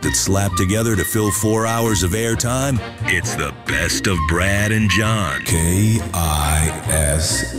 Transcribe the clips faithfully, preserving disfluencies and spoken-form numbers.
that's slapped together to fill four hours of airtime? It's the best of Brad and John. K I S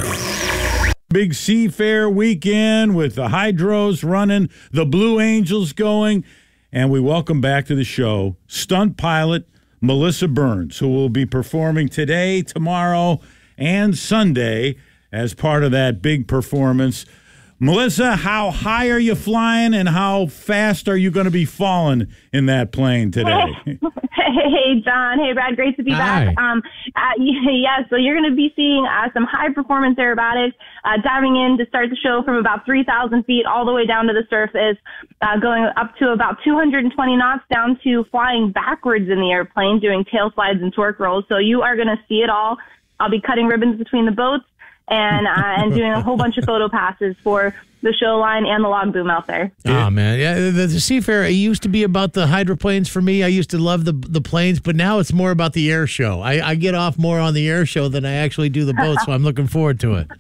M. Big Seafair weekend with the Hydros running, the Blue Angels going, and we welcome back to the show stunt pilot Melissa Burns, who will be performing today, tomorrow, and Sunday as part of that big performance. Melissa, how high are you flying and how fast are you going to be falling in that plane today? Hey, hey John. Hey, Brad. Great to be Hi. back. Um, uh, yeah, so you're going to be seeing uh, some high-performance aerobatics, uh, diving in to start the show from about three thousand feet all the way down to the surface, uh, going up to about two hundred twenty knots, down to flying backwards in the airplane, doing tail slides and torque rolls. So you are going to see it all. I'll be cutting ribbons between the boats and uh, and doing a whole bunch of photo passes for the show line and the log boom out there. Oh, man. Yeah, the, the Seafair, it used to be about the hydroplanes for me. I used to love the the planes, but now it's more about the air show. I, I get off more on the air show than I actually do the boat, so I'm looking forward to it.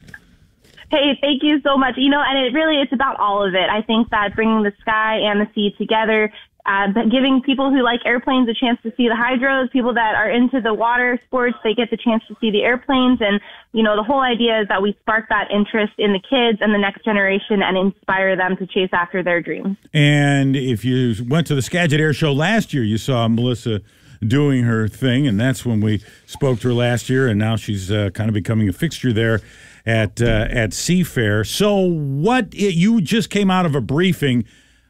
Hey, thank you so much. You know, and it really, it's about all of it. I think that bringing the sky and the sea together, Uh, but giving people who like airplanes a chance to see the hydros, people that are into the water sports, they get the chance to see the airplanes. And, you know, the whole idea is that we spark that interest in the kids and the next generation and inspire them to chase after their dreams. And if you went to the Skagit Air Show last year, you saw Melissa doing her thing, and that's when we spoke to her last year, and now she's uh, kind of becoming a fixture there at, uh, at Seafair. So what, it, you just came out of a briefing.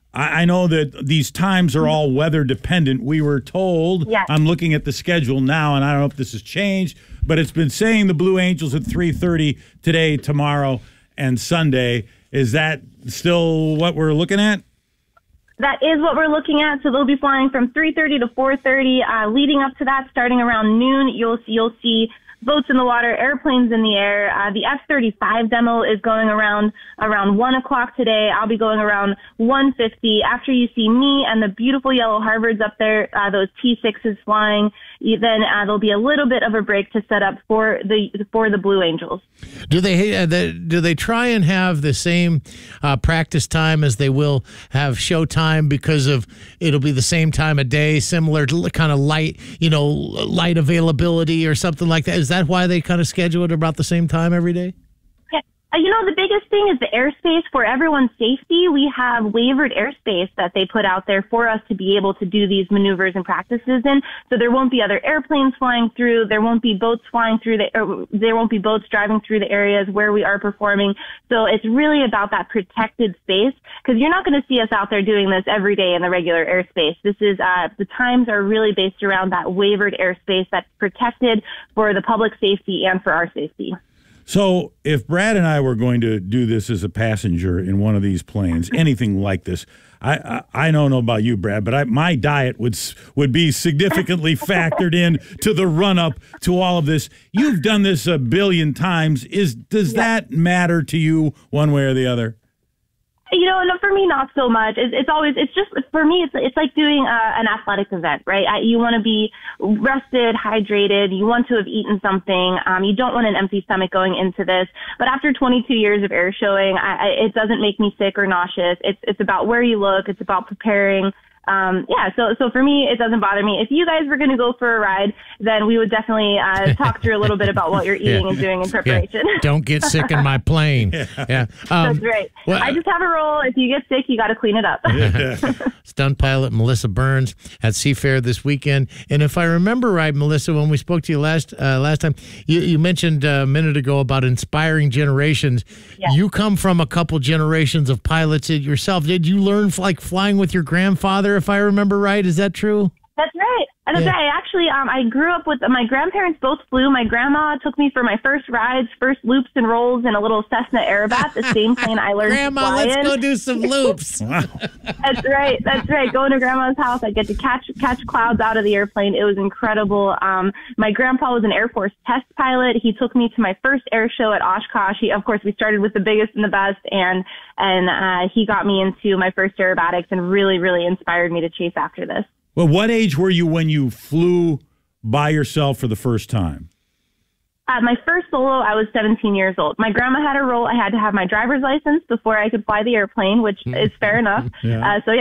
I know that these times are all weather dependent. We were told, yes. I'm looking at the schedule now, and I don't know if this has changed, but it's been saying the Blue Angels at three thirty today, tomorrow, and Sunday. Is that still what we're looking at? That is what we're looking at. So they'll be flying from three thirty to four thirty. Uh, leading up to that, starting around noon, you'll you'll see boats in the water, airplanes in the air. Uh, the F thirty-five demo is going around around one o'clock today. I'll be going around one fifty. After you see me and the beautiful yellow Harvards up there, uh, those T sixes flying, then uh, there'll be a little bit of a break to set up for the for the Blue Angels. Do they, uh, they do they try and have the same uh, practice time as they will have show time, because of it'll be the same time of day, similar to kind of light, you know, light availability or something like that? Is that why they kind of schedule it about the same time every day? Uh, you know, the biggest thing is the airspace. For everyone's safety, we have waivered airspace that they put out there for us to be able to do these maneuvers and practices in. So there won't be other airplanes flying through. There won't be boats flying through the, or there won't be boats driving through the areas where we are performing. So it's really about that protected space, because you're not going to see us out there doing this every day in the regular airspace. This is, uh, the times are really based around that waivered airspace that's protected for the public safety and for our safety. So if Brad and I were going to do this as a passenger in one of these planes, anything like this, I I, I don't know about you, Brad, but I, my diet would would be significantly factored in to the run up to all of this. You've done this a billion times. Is does Yeah. that matter to you one way or the other? You know, no, for me, not so much. It's, it's always, it's just, for me, it's it's like doing uh, an athletic event, right? I, you want to be rested, hydrated. You want to have eaten something. Um, you don't want an empty stomach going into this. But after twenty-two years of air showing, I, I, it doesn't make me sick or nauseous. It's it's about where you look. It's about preparing. Um, yeah, so so for me, it doesn't bother me. If you guys were going to go for a ride, then we would definitely uh, talk through a little bit about what you're eating yeah. and doing in preparation. Yeah. Don't get sick in my plane. Yeah, yeah. Um, That's right. Well, I just have a rule. If you get sick, you got to clean it up. Stunt pilot Melissa Burns at Seafair this weekend. And if I remember right, Melissa, when we spoke to you last uh, last time, you, you mentioned a minute ago about inspiring generations. Yeah. You come from a couple generations of pilots yourself. Did you learn like flying with your grandfather, if I remember right? Is that true? That's right. That's Yeah. right. Actually, um, I grew up with my grandparents both flew. My grandma took me for my first rides, first loops and rolls in a little Cessna Aerobat, the same plane I learned Grandma, to fly let's in. go do some loops. That's right. That's right. Going to grandma's house, I get to catch catch clouds out of the airplane. It was incredible. Um, my grandpa was an Air Force test pilot. He took me to my first air show at Oshkosh. He, of course, we started with the biggest and the best, and and uh, he got me into my first aerobatics and really, really inspired me to chase after this. Well, what age were you when you flew by yourself for the first time? Uh, my first solo, I was seventeen years old. My grandma had a rule. I had to have my driver's license before I could fly the airplane, which is fair enough. Yeah. Uh, so